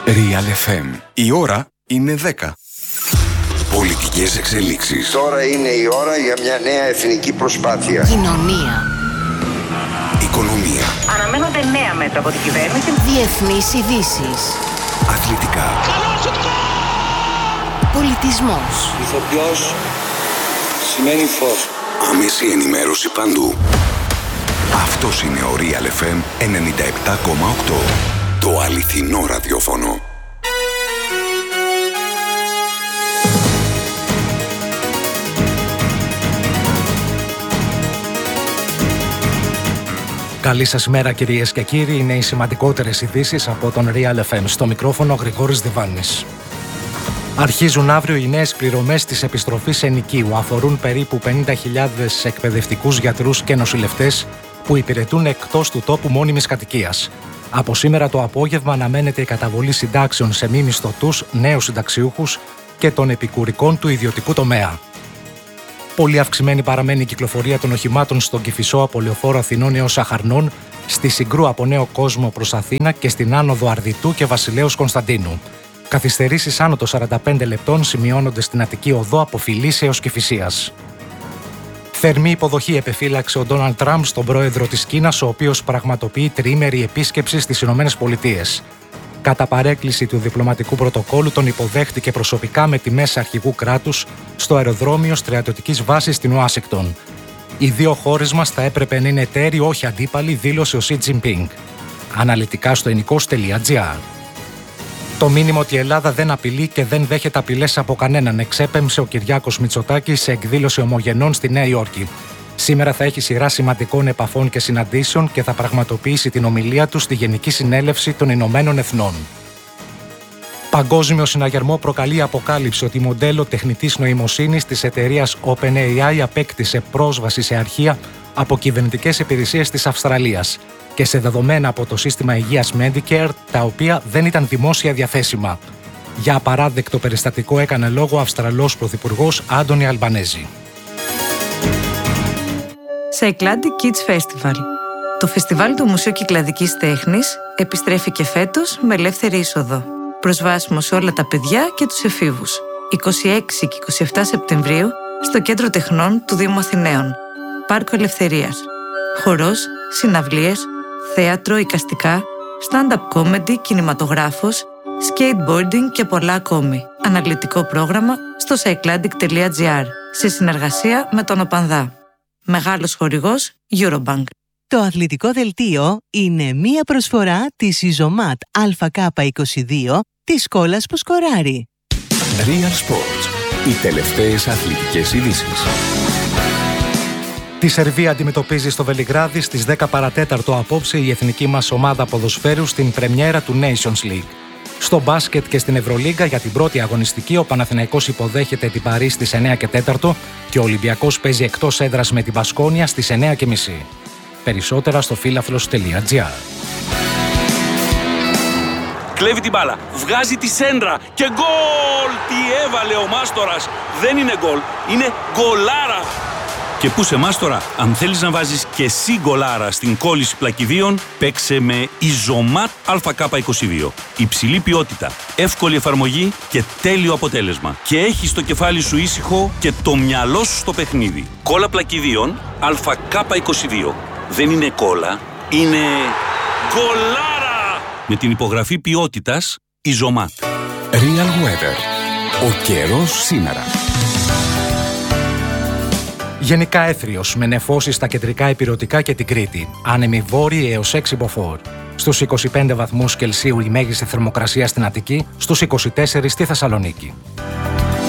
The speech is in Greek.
Real FM. Η ώρα είναι 10. Πολιτικές εξελίξεις. Τώρα είναι η ώρα για μια νέα εθνική προσπάθεια. Κοινωνία. Οικονομία. Αναμένονται νέα μέτρα από την κυβέρνηση. Διεθνείς ειδήσεις. Αθλητικά. Πολιτισμός. Ηθοποιός σημαίνει φως. Άμεση ενημέρωση παντού. Αυτός είναι ο Real FM 97,8. Το αληθινό ραδιόφωνο. Καλή σας μέρα κυρίες και κύριοι, είναι οι σημαντικότερες ειδήσεις από τον Real FM. Στο μικρόφωνο Γρηγόρης Διβάνης. Αρχίζουν αύριο οι νέες πληρωμές της επιστροφής ενοικίου. Αφορούν περίπου 50.000 εκπαιδευτικούς γιατρούς και νοσηλευτές που υπηρετούν εκτός του τόπου μόνιμης κατοικίας. Από σήμερα το απόγευμα αναμένεται η καταβολή συντάξεων σε μη μισθωτούς, νέους συνταξιούχους και των επικουρικών του ιδιωτικού τομέα. Πολύ αυξημένη παραμένει η κυκλοφορία των οχημάτων στον Κηφισό από Λεωφόρο Αθηνών έως Αχαρνών, στη Συγκρού από Νέο Κόσμο προς Αθήνα και στην άνοδο Αρδιτού και Βασιλέως Κωνσταντίνου. Καθυστερήσεις άνω των 45 λεπτών σημειώνονται στην Αττική Οδό από Φυλής έως Κηφισίας. Θερμή υποδοχή επεφύλαξε ο Ντόναλντ Τραμπ στον πρόεδρο της Κίνας, ο οποίος πραγματοποιεί τριήμερη επίσκεψη στις ΗΠΑ. Κατά παρέκκληση του διπλωματικού πρωτοκόλου, τον υποδέχτηκε προσωπικά με τιμές αρχηγού κράτους στο αεροδρόμιο στρατιωτικής βάσης στην Ουάσιγκτον. Οι δύο χώρες μας θα έπρεπε να είναι εταίροι, όχι αντίπαλοι, δήλωσε ο Σι Τζινπίνγκ. Αναλυτικά στο enikos.gr. Το μήνυμα ότι η Ελλάδα δεν απειλεί και δεν δέχεται απειλές από κανέναν εξέπεμψε ο Κυριάκος Μητσοτάκης σε εκδήλωση ομογενών στη Νέα Υόρκη. Σήμερα θα έχει σειρά σημαντικών επαφών και συναντήσεων και θα πραγματοποιήσει την ομιλία του στη Γενική Συνέλευση των Ηνωμένων Εθνών. Παγκόσμιο συναγερμό προκαλεί αποκάλυψη ότι μοντέλο τεχνητής νοημοσύνης της εταιρείας OpenAI απέκτησε πρόσβαση σε αρχεία από κυβερνητικές υπηρεσίες της Αυστραλίας και σε δεδομένα από το σύστημα υγείας Medicare, τα οποία δεν ήταν δημόσια διαθέσιμα. Για απαράδεκτο περιστατικό έκανε λόγο ο Αυστραλός Πρωθυπουργός Άντονι Αλμπανέζη. Cycladic Kids Festival. Το φεστιβάλ του Μουσείου Κυκλαδικής Τέχνης επιστρέφει και φέτος με ελεύθερη είσοδο. Προσβάσιμο σε όλα τα παιδιά και τους εφήβους. 26 και 27 Σεπτεμβρίου στο Κέντρο Τεχνών του Δήμου Αθηναίων. Πάρκο Ελευθερίας. Χορός, συναυλίες, θέατρο, εικαστικά, stand-up comedy, κινηματογράφος, skateboarding και πολλά ακόμη. Αναλυτικό πρόγραμμα στο cycladic.gr σε συνεργασία με τον ΟΠΑΝΔΑ. Μεγάλος χορηγός Eurobank. Το αθλητικό δελτίο είναι μία προσφορά της Ιζωμάτ ΑΚ22 της σκόλας που σκοράρει. Real Sports. Οι τελευταίες αθλητικές ειδήσεις. Τη Σερβία αντιμετωπίζει στο Βελιγράδι στις 10 παρατέταρτο απόψε η εθνική μας ομάδα ποδοσφαίρου στην πρεμιέρα του Nations League. Στο μπάσκετ και στην Ευρωλίγκα για την πρώτη αγωνιστική ο Παναθηναϊκός υποδέχεται την Παρί στις 9 και 4 και ο Ολυμπιακός παίζει εκτός έδρας με την Μπασκόνια στις 9:30. Περισσότερα στο φίλαθλος.gr. Κλέβει την μπάλα, βγάζει τη σέντρα και γκολ! Τι έβαλε ο Μάστορας! Δεν είναι γκολ, είναι γκολάρα! Και πού σε Μάστορα, αν θέλεις να βάζεις και εσύ γκολάρα στην κόλληση πλακιδίων, παίξε με Ιζωμάτ ΑΚ22. Υψηλή ποιότητα, εύκολη εφαρμογή και τέλειο αποτέλεσμα. Και έχεις το κεφάλι σου ήσυχο και το μυαλό σου στο παιχνίδι. Κόλλα πλακιδίων ΑΚ22. Δεν είναι κόλλα, είναι γκολάρα! Με την υπογραφή ποιότητας Ιζωμάτ. Real Weather. Ο καιρός σήμερα. Γενικά έθριος, με νεφώσεις στα κεντρικά ηπειρωτικά και την Κρήτη. Άνεμοι βόρειοι έως 6 μποφόρ. Στους 25 βαθμούς Κελσίου η μέγιστη θερμοκρασία στην Αττική, στους 24 στη Θεσσαλονίκη.